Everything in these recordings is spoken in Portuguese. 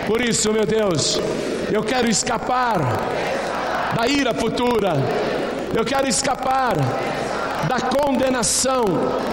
Por isso, meu Deus, eu quero escapar da ira futura. Eu quero escapar da condenação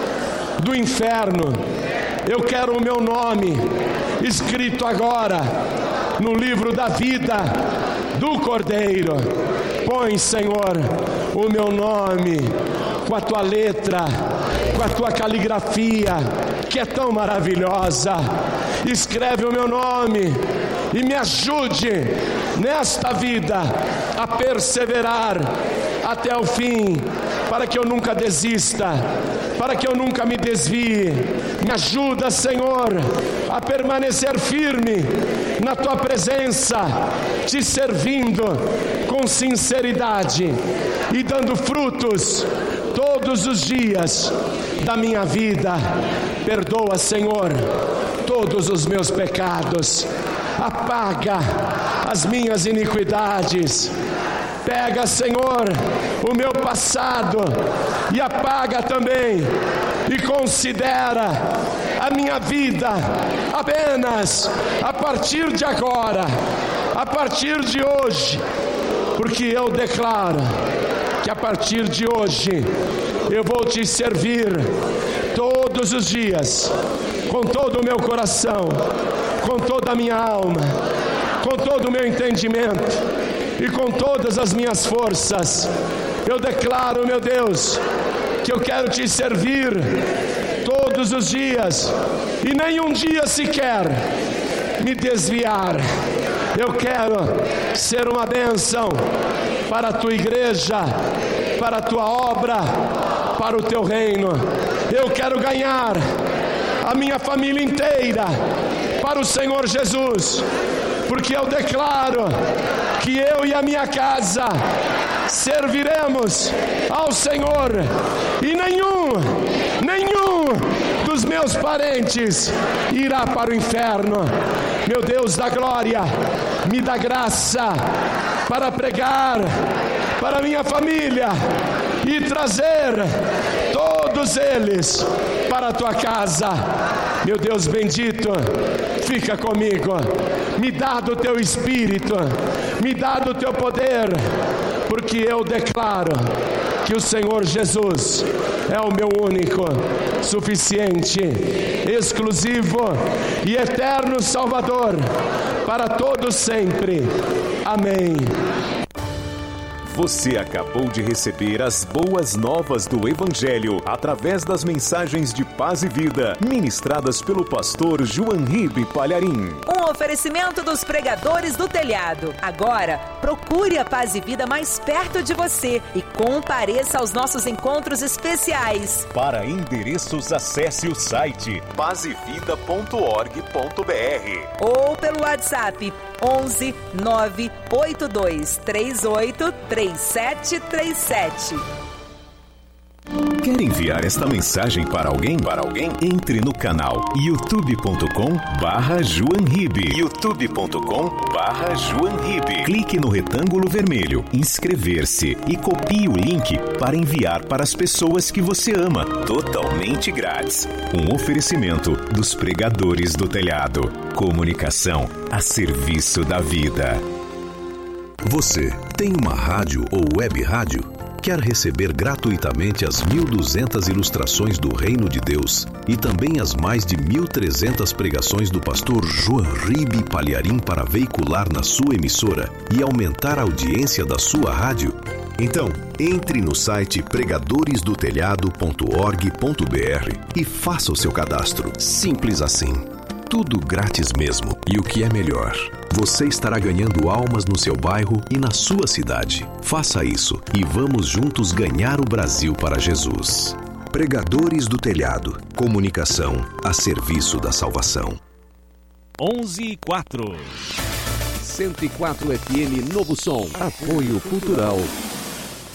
do inferno. Eu quero o meu nome escrito agora no livro da vida do Cordeiro. Põe, Senhor, o meu nome com a tua letra, com a tua caligrafia, que é tão maravilhosa. Escreve o meu nome e me ajude nesta vida a perseverar até o fim, para que eu nunca desista, para que eu nunca me desvie. Me ajuda, Senhor, a permanecer firme na tua presença, te servindo com sinceridade e dando frutos todos os dias da minha vida. Perdoa, Senhor, todos os meus pecados, apaga as minhas iniquidades. Pega, Senhor, o meu passado e apaga também, e considera a minha vida apenas a partir de agora, a partir de hoje, porque eu declaro que a partir de hoje eu vou te servir todos os dias, com todo o meu coração, com toda a minha alma, com todo o meu entendimento e com todas as minhas forças. Eu declaro, meu Deus, que eu quero te servir todos os dias e nenhum dia sequer me desviar. Eu quero ser uma bênção para a tua igreja, para a tua obra, para o teu reino. Eu quero ganhar a minha família inteira para o Senhor Jesus, porque eu declaro que eu e a minha casa serviremos ao Senhor, e nenhum dos meus parentes irá para o inferno. Meu Deus da glória, me dá graça para pregar para a minha família e trazer todos eles para a tua casa. Meu Deus bendito, fica comigo, me dá do teu Espírito, me dá do teu poder, porque eu declaro que o Senhor Jesus é o meu único, suficiente, exclusivo e eterno Salvador para todos sempre. Amém. Você acabou de receber as boas novas do Evangelho através das mensagens de paz e vida ministradas pelo pastor João Ribe Palharim. Um oferecimento dos pregadores do telhado. Agora, procure a Paz e Vida mais perto de você e compareça aos nossos encontros especiais. Para endereços, acesse o site pazevida.org.br ou pelo WhatsApp 11 982 38 3737. Quer enviar esta mensagem para alguém? Entre no canal youtube.com/JoãoRibe. youtube.com/JoãoRibe. Clique no retângulo vermelho, inscrever-se e copie o link para enviar para as pessoas que você ama, totalmente grátis. Um oferecimento dos pregadores do telhado. Comunicação a serviço da vida. Você tem uma rádio ou web rádio? Quer receber gratuitamente as 1.200 ilustrações do Reino de Deus e também as mais de 1.300 pregações do pastor João Ribe Palharim para veicular na sua emissora e aumentar a audiência da sua rádio? Então, entre no site pregadoresdotelhado.org.br e faça o seu cadastro. Simples assim. Tudo grátis mesmo. E o que é melhor, você estará ganhando almas no seu bairro e na sua cidade. Faça isso e vamos juntos ganhar o Brasil para Jesus. Pregadores do Telhado. Comunicação a serviço da salvação. 11:04. 104 FM Novo Som. Apoio Cultural